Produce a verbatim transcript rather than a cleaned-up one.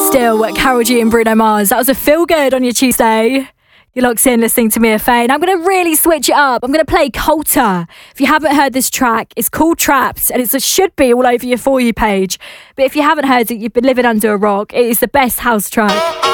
Still, Karol G and Bruno Mars. That was a feel good on your Tuesday. You're locked in listening to Mia Faye. And I'm going to really switch it up. I'm going to play Coulter. If you haven't heard this track, it's called Trapped, and it's, it should be all over your For You page. But if you haven't heard it, you've been living under a rock. It is the best house track.